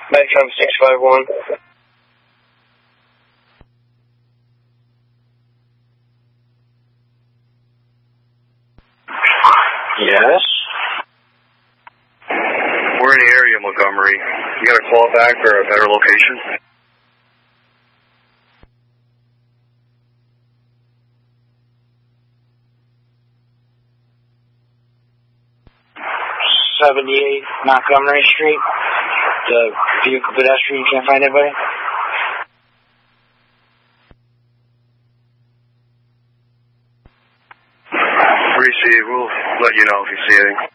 Metcom 651. Yes? We're in the area, Montgomery. You got a call back for a better location? '78 Montgomery Street. The vehicle pedestrian, you can't find anybody? Receive. We'll let you know if you see anything.